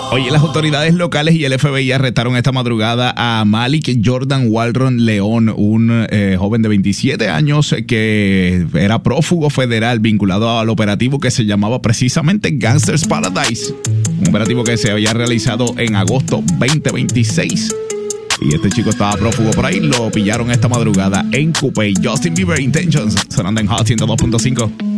Oye, las autoridades locales y el FBI arrestaron esta madrugada a Malik Jordan Walron León, un joven de 27 años que era prófugo federal vinculado al operativo que se llamaba precisamente Gangsters Paradise. Un operativo que se había realizado en agosto 2026. Y este chico estaba prófugo por ahí. Lo pillaron esta madrugada en Coupé. Justin Bieber Intentions sonando en Hot 102.5.